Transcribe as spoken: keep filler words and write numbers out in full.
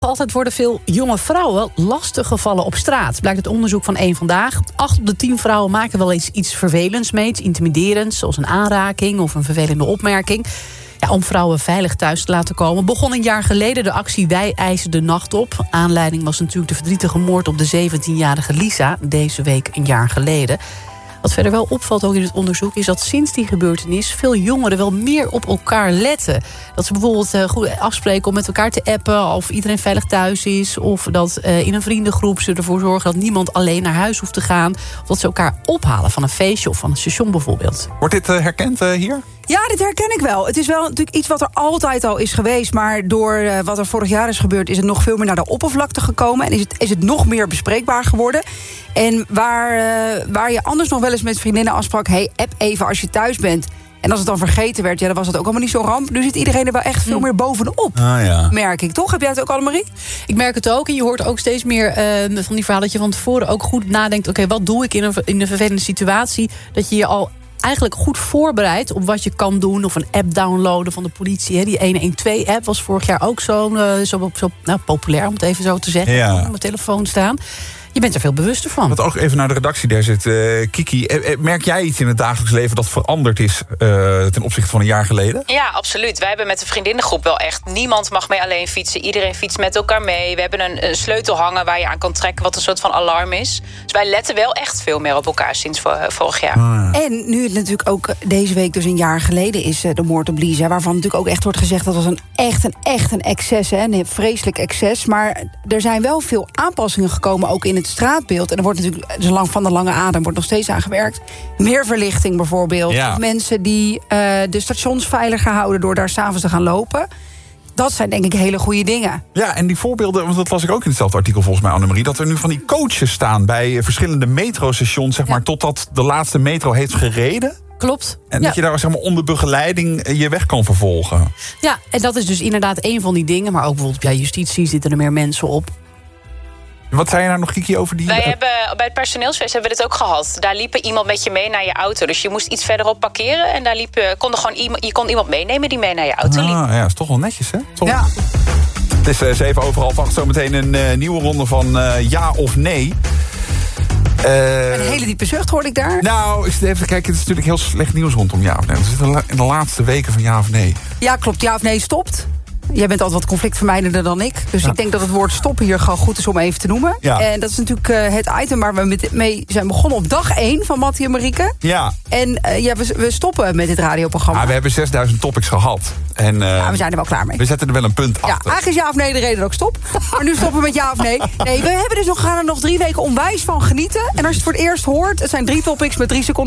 altijd worden veel jonge vrouwen lastiggevallen op straat. Blijkt uit onderzoek van Eén Vandaag. Acht op de tien vrouwen maken wel eens iets vervelends mee, iets intimiderends, zoals een aanraking of een vervelende opmerking. Ja, om vrouwen veilig thuis te laten komen begon een jaar geleden de actie Wij eisen de nacht op. Aanleiding was natuurlijk de verdrietige moord op de zeventienjarige Lisa, deze week een jaar geleden. Wat verder wel opvalt ook in het onderzoek is dat sinds die gebeurtenis veel jongeren wel meer op elkaar letten. Dat ze bijvoorbeeld uh, goed afspreken om met elkaar te appen of iedereen veilig thuis is. Of dat uh, in een vriendengroep ze ervoor zorgen dat niemand alleen naar huis hoeft te gaan. Of dat ze elkaar ophalen van een feestje of van een station bijvoorbeeld. Wordt dit uh, herkend uh, hier? Ja, dit herken ik wel. Het is wel natuurlijk iets wat er altijd al is geweest. Maar door uh, wat er vorig jaar is gebeurd, is het nog veel meer naar de oppervlakte gekomen. En is het, is het nog meer bespreekbaar geworden. En waar, uh, waar je anders nog wel eens met vriendinnen afsprak, hey, app even als je thuis bent. En als het dan vergeten werd, ja, dan was het ook allemaal niet zo'n ramp. Nu zit iedereen er wel echt veel meer bovenop, ah, ja. merk ik. Toch? Heb jij het ook, Annemarie? Ik merk het ook. En je hoort ook steeds meer uh, van die verhalen dat je van tevoren ook goed nadenkt. Oké, okay, wat doe ik in een, in een vervelende situatie? Dat je je al eigenlijk goed voorbereid op wat je kan doen. Of een app downloaden van de politie. Hè. Die honderdtwaalf-app was vorig jaar ook zo, uh, zo, zo nou, populair, om het even zo te zeggen. Ja. Op mijn telefoon staan. Je bent er veel bewuster van. Wat ook even naar de redactie daar zit. Uh, Kiki, merk jij iets in het dagelijks leven dat veranderd is uh, ten opzichte van een jaar geleden? Ja, absoluut. Wij hebben met de vriendinnengroep wel echt, niemand mag mee alleen fietsen. Iedereen fietst met elkaar mee. We hebben een, een sleutel hangen waar je aan kan trekken wat een soort van alarm is. Dus wij letten wel echt veel meer op elkaar sinds vor, vorig jaar. Ah. En nu het natuurlijk ook deze week dus een jaar geleden is de moord op Lisa, waarvan natuurlijk ook echt wordt gezegd dat was een echt een echt een excess, hè, een vreselijk excess. Maar er zijn wel veel aanpassingen gekomen ook in het straatbeeld. En er wordt natuurlijk zo lang van de lange adem wordt nog steeds aan gewerkt. Meer verlichting bijvoorbeeld. Ja. Of mensen die uh, de stations veiliger houden door daar 's avonds te gaan lopen. Dat zijn denk ik hele goede dingen. Ja, en die voorbeelden, want dat las ik ook in hetzelfde artikel volgens mij, Annemarie, dat er nu van die coaches staan bij verschillende metrostations, zeg maar, ja. totdat de laatste metro heeft gereden. Klopt. En ja. dat je daar, zeg maar, onder begeleiding je weg kan vervolgen. Ja, en dat is dus inderdaad een van die dingen. Maar ook bijvoorbeeld bij justitie zitten er meer mensen op. Wat zei je nou nog, Kiki, over die... Wij hebben, bij het personeelsfeest hebben we dit ook gehad. Daar liep iemand met je mee naar je auto. Dus je moest iets verderop parkeren. En daar liep, kon er gewoon iemand, je kon iemand meenemen die mee naar je auto liep. Ah, ja, is toch wel netjes, hè? Toch? Ja. Het is uh, zeven over half acht. Zometeen een uh, nieuwe ronde van uh, ja of nee. Uh, een hele diepe zucht hoorde ik daar. Nou, ik zit even te kijken. Het is natuurlijk heel slecht nieuws rondom ja of nee. We zitten in de laatste weken van ja of nee. Ja, klopt. Ja of nee stopt. Jij bent altijd wat conflictvermijdender dan ik. Dus ja. ik denk dat het woord stoppen hier gewoon goed is om even te noemen. Ja. En dat is natuurlijk uh, het item waar we met, mee zijn begonnen op dag één van Mattie en Marieke. Ja. En uh, ja, we, we stoppen met dit radioprogramma. Ja, we hebben zesduizend topics gehad. En, uh, ja, we zijn er wel klaar mee. We zetten er wel een punt ja, achter. Eigenlijk is ja of nee de reden dat ik stop. Maar nu stoppen we met ja of nee. Nee, we hebben dus nog, gaan er nog drie weken onwijs van genieten. En als je het voor het eerst hoort, het zijn drie topics met drie seconden